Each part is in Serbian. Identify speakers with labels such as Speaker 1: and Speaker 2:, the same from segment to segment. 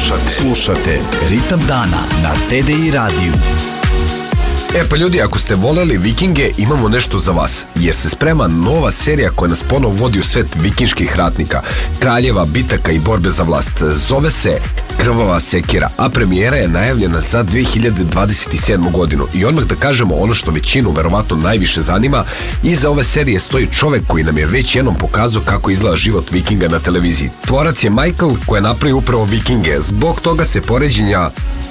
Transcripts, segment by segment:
Speaker 1: Slušate Ritam dana na TDI radiju.
Speaker 2: Pa ljudi, ako ste voleli Vikinge, imamo nešto za vas, jer se sprema nova serija koja nas ponovo vodi u svet vikinških ratnika, kraljeva, bitaka i borbe za vlast. Zove se Krvava sekira, a premijera je najavljena za 2027. godinu. I odmah da kažemo ono što većinu verovatno najviše zanima, iza ove serije stoji čovek koji nam je već jednom pokazao kako izgleda život Vikinga na televiziji. Tvorac je Michael koji je napravio upravo Vikinge. Zbog toga se poređenja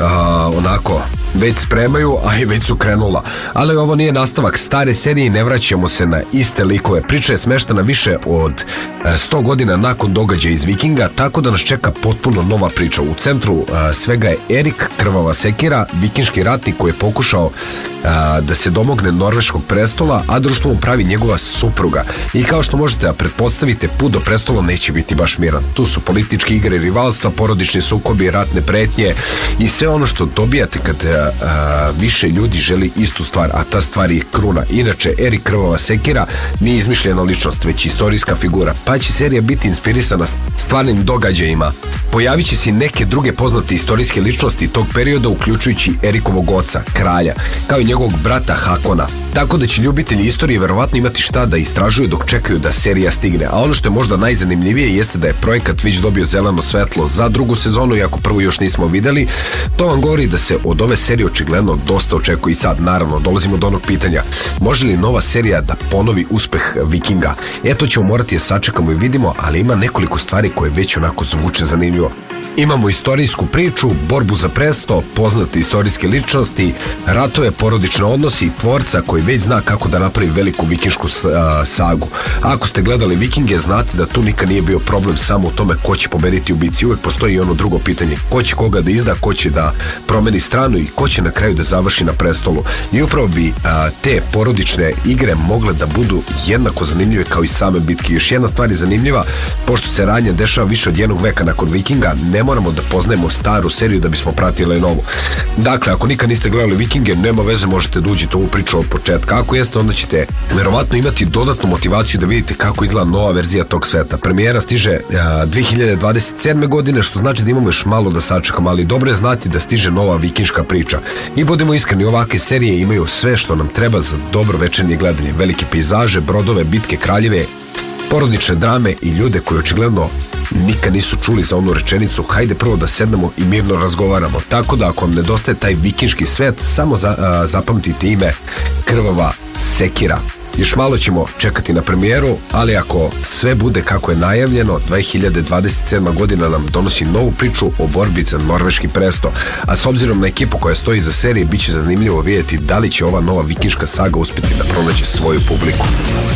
Speaker 2: već spremaju, a i već su krenula. Ali ovo nije nastavak stare serije i ne vraćamo se na iste likove. Priča je smeštena više od 100 godina nakon događaja iz Vikinga, tako da nas čeka potpuno nova priča. U centru svega je Erik Krvava sekira, vikinški ratnik koji je pokušao da se domogne norveškog prestola, a društvo mu pravi njegova supruga. I kao što možete da pretpostavite, put do prestola neće biti baš miran. Tu su političke igre, rivalstva, porodični sukobi, ratne pretnje i sve ono što dobijate kad više ljudi želi istu stvar, a ta stvar je kruna. Inače, Erik Krvava sekira nije izmišljena ličnost, već istorijska figura, pa će serija biti inspirisana stvarnim događajima. Pojavit će se neke druge poznate istorijske ličnosti tog perioda, uključujući Erikovog oca, kralja, kao i njegovog brata Hakona. Tako da će ljubitelji istorije verovatno imati šta da istražuju dok čekaju da serija stigne. A ono što je možda najzanimljivije jeste da je projekat već dobio zeleno svetlo za drugu sezonu, iako prvu još nismo videli. To vam govori da se od ove serije očigledno dosta očekuje. I sad, naravno, dolazimo do onog pitanja: može li nova serija da ponovi uspeh Vikinga? To ćemo morati da sačekamo i vidimo, ali ima nekoliko stvari koje već onako zvuče zanimljivo. Imamo istorijsku priču, borbu za presto, poznate istorijske ličnosti, ratove, porodične odnosi i tvorca koji već zna kako da napravi veliku vikinšku sagu. Ako ste gledali Vikinge, znate da tu nikad nije bio problem samo u tome ko će pobediti u bici. Uvek postoji i ono drugo pitanje: ko će koga da izda, ko će da promeni stranu i ko će na kraju da završi na prestolu. I upravo bi te porodične igre mogle da budu jednako zanimljive kao i same bitke. Još jedna stvar je zanimljiva: pošto se ranje dešava više od jednog veka nakon Vikinga, ne moramo da poznajemo staru seriju da bismo pratili novu. Dakle, ako nikad niste gledali Vikinge, nema veze, možete da uđete u ovu priču od početka. Ako jeste, onda ćete verovatno imati dodatnu motivaciju da vidite kako izgleda nova verzija tog sveta. Premijera stiže 2027. godine, što znači da imamo još malo da sačekamo, ali dobro je znati da stiže nova vikinška priča. I budemo iskreni, ovakve serije imaju sve što nam treba za dobro večernje gledanje: velike pejzaže, brodove, bitke, kraljeve, porodične drame i ljude koji očigledno nikad nisu čuli za onu rečenicu: hajde prvo da sednemo i mirno razgovaramo. Tako da ako vam nedostaje taj vikinški svet, samo zapamtite ime Krvava sekira. Još malo ćemo čekati na premijeru, ali ako sve bude kako je najavljeno, 2027. godina nam donosi novu priču o borbi za norveški presto. A s obzirom na ekipu koja stoji iza serije, bit će zanimljivo vidjeti da li će ova nova vikinška saga uspjeti da pronađe svoju publiku.